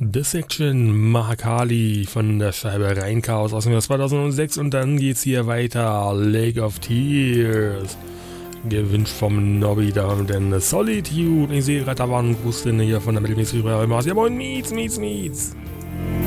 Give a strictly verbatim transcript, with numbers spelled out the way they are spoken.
Dissection Mahakali von der Scheibe Rheinchaos aus dem Jahr zweitausendsechs und dann geht's hier weiter. Lake of Tears. Gewünscht vom Nobby da, denn Solitude. Ich sehe gerade, da war ein Gruß hier von der Mittelmäßig. Ja, moin, Mietz, Mietz, Mietz.